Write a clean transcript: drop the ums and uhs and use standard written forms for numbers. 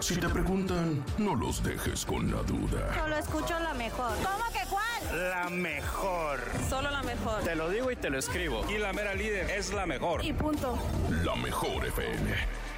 Si te preguntan, no los dejes con la duda. Solo escucho la mejor. ¿Cómo que cuál? La mejor. Solo la mejor. Te lo digo y te lo escribo. Y la mera líder es la mejor. Y punto. La Mejor FM.